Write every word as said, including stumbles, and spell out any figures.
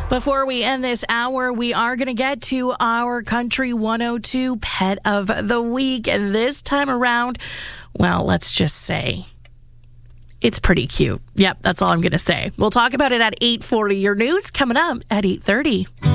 Before we end this hour, we are going to get to our Country one oh two Pet of the Week. And this time around, well, let's just say it's pretty cute. Yep, that's all I'm going to say. We'll talk about it at eight forty. Your news coming up at eight thirty.